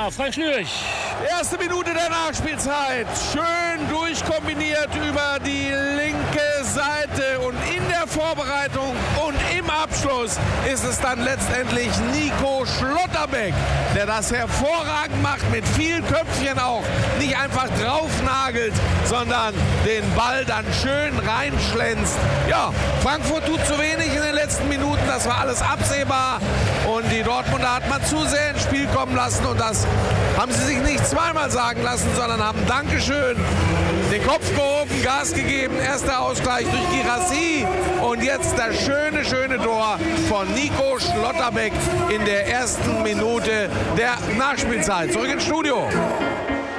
Frank Schlürich. Erste Minute der Nachspielzeit. Schön durchkombiniert über die linke Seite. Und in der Vorbereitung und im Abschluss ist es dann letztendlich Nico Schlotterbeck, der das hervorragend macht, mit viel Köpfchen auch. Nicht einfach draufnagelt, sondern den Ball dann schön reinschlänzt. Ja, Frankfurt tut zu wenig in den letzten Minuten. Das war alles absehbar. Und die Dortmunder hat man zu sehr ins Spiel kommen lassen. Und das haben sie sich nicht zweimal sagen lassen, sondern haben Dankeschön den Kopf gehoben, Gas gegeben. Erster Ausgleich durch Guirassy. Und jetzt das schöne Tor von Nico Schlotterbeck in der ersten Minute der Nachspielzeit. Zurück ins Studio.